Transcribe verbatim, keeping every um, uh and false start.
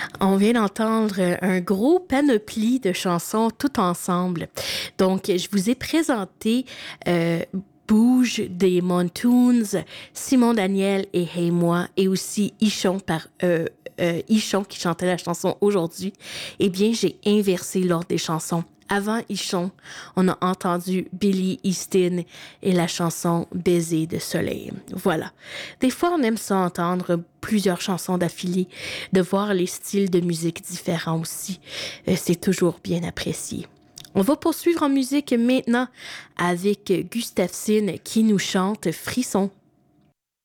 On vient d'entendre un gros panoplie de chansons tout ensemble. Donc, je vous ai présenté euh, Bouge des Montoons, Simon Daniel et Hey Moi, et aussi Ichon par euh, euh, Ichon qui chantait la chanson aujourd'hui. Eh bien, j'ai inversé l'ordre des chansons. Avant Ichon, on a entendu Billy Easton et la chanson Baiser de soleil. Voilà. Des fois, on aime ça entendre plusieurs chansons d'affilée, de voir les styles de musique différents aussi. Euh, c'est toujours bien apprécié. On va poursuivre en musique maintenant avec Gustafsson qui nous chante Frisson.